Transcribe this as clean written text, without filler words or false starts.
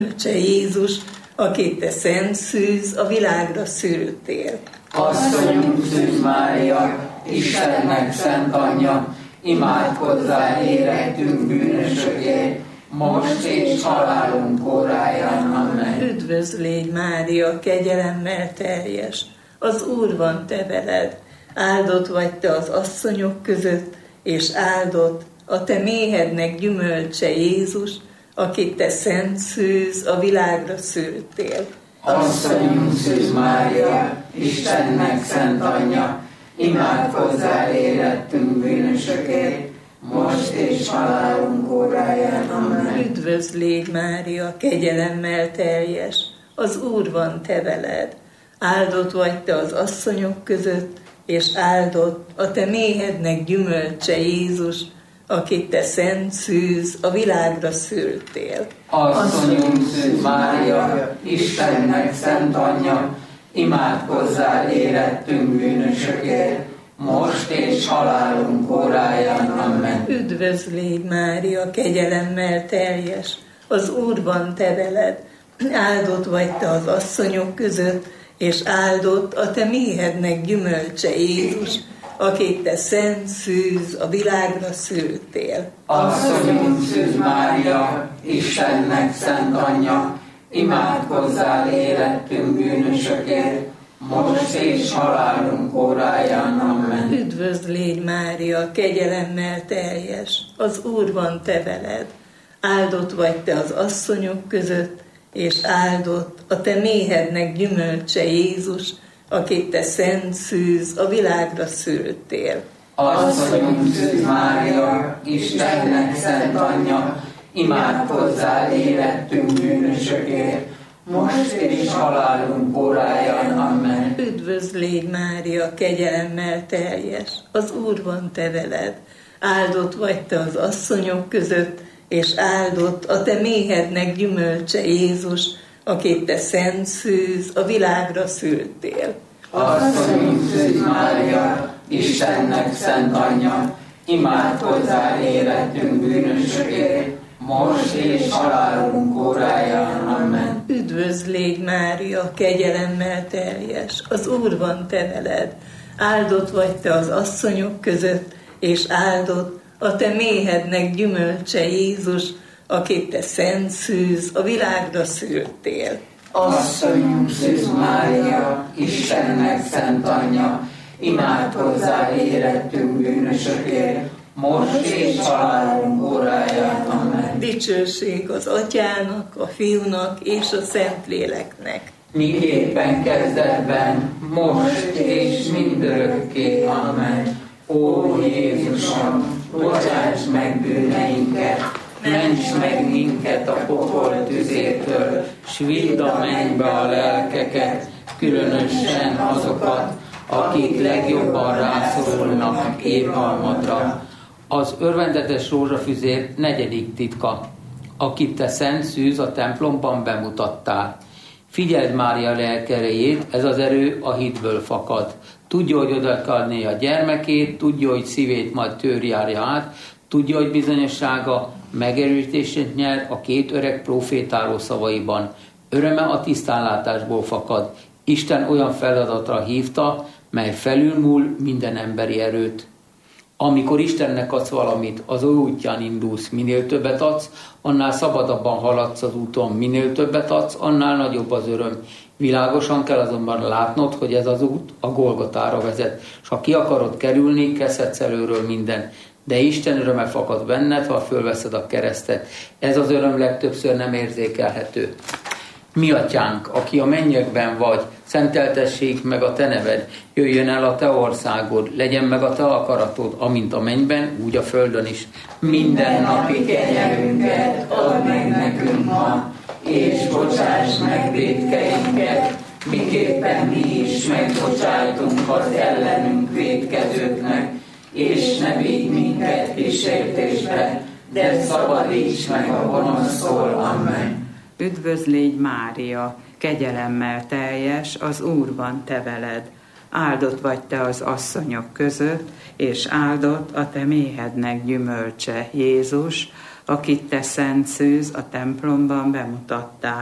Gyümölcse Jézus, akit te szent szűz, a világra szültél. Asszonyunk Szűz Mária, Istennek szent anyja, imádkozzál érettünk bűnösökért, most és halálunk óráján. Amen. Üdvözl légy Mária, kegyelemmel teljes, az Úr van te veled, áldott vagy te az asszonyok között, és áldott a te méhednek gyümölcse Jézus, akit te szent szűz, a világra szültél. Asszonyunk Szűz Mária, Istennek szent anyja, imádkozzál érettünk bűnösökért, most és halálunk óráján. Amen. Üdvözl légy Mária, kegyelemmel teljes, az Úr van te veled, áldott vagy te az asszonyok között, és áldott a te méhednek gyümölcse Jézus, akit te szent szűz, a világra szültél. Asszonyunk Szűz Mária, Istennek szent anyja, imádkozzál érettünk bűnösökért, most és halálunk óráján. Amen. Üdvözl légy Mária, kegyelemmel teljes, az Úr van te veled, áldott vagy te az asszonyok között, és áldott a te méhednek gyümölcse Jézus, akit te szent szűz, a világra szültél. Asszonyunk Szűz Mária, Istennek szent anyja, imádkozzál érettünk bűnösökért, most és halálunk óráján. Amen. Üdvözl légy Mária, kegyelemmel teljes, az Úr van te veled, áldott vagy te az asszonyok között, és áldott a te méhednek gyümölcse Jézus, akit te szent szűz, a világra szültél. Asszonyunk Szűz Mária, Istennek szent anyja, imádkozzál érettünk bűnösökért, most és halálunk óráján. Amen. Üdvözl légy Mária, kegyelemmel teljes, az Úr van te veled, áldott vagy te az asszonyok között, és áldott a te méhednek gyümölcse Jézus, akit te szent szűz, a világra szültél. Asszonyunk Szűz Mária, Istennek szent anyja, imádkozzál érettünk bűnösökért, most és halálunk óráján. Amen. Üdvözl légy Mária, kegyelemmel teljes, az Úr van te veled, áldott vagy te az asszonyok között, és áldott a te méhednek gyümölcse Jézus, akit te szent szűz, a világra szültél. Asszonyunk Szűz Mária, Istennek szent anyja, imádkozzál érettünk bűnösökért, most és halálunk óráján. Amen. Dicsőség az Atyának, a Fiúnak és a Szentléleknek. Miképpen kezdetben, most és mindörökké. Amen. Ó Jézusom, bocsáss meg bűneinket, ments meg minket a pokol tüzétől, s vidd a mennybe a lelkeket, különösen azokat, akik legjobban rászorulnak irgalmadra. Az örvendetes rózsafüzér 4. titka, akit te szent szűz a templomban bemutattál. Figyeld Mária lelkerejét, ez az erő a hitből fakad. Tudja, hogy oda kell adni a gyermekét, tudja, hogy szívét majd tőr járja át, tudja, hogy bizonyossága megerősítést nyer a 2 öreg profétáló szavaiban. Öröme a tisztánlátásból fakad. Isten olyan feladatra hívta, mely felülmúl minden emberi erőt. Amikor Istennek adsz valamit, az ő útján indulsz, minél többet adsz, annál szabadabban haladsz az úton, minél többet adsz, annál nagyobb az öröm. Világosan kell azonban látnod, hogy ez az út a Golgotára vezet, és ha ki akarod kerülni, kezdhetsz előről minden. De Isten öröme fakad benned, ha fölveszed a keresztet. Ez az öröm legtöbbször nem érzékelhető. Mi atyánk, aki a mennyekben vagy, szenteltessék meg a te neved, jöjjön el a te országod, legyen meg a te akaratod, amint a mennyben, úgy a földön is. Minden napi kenyerünket add meg nekünk ma, és bocsáss meg vétkeinket, miképpen mi is megbocsájtunk az ellenünk vétkezőknek, és ne vigy minket kísértésbe, de szabadíts meg a gonosztól. Amen. Üdvözl légy Mária, kegyelemmel teljes, az Úr van te veled, áldott vagy te az asszonyok között, és áldott a te méhednek gyümölcse Jézus, akit te szent szűz a templomban bemutattál.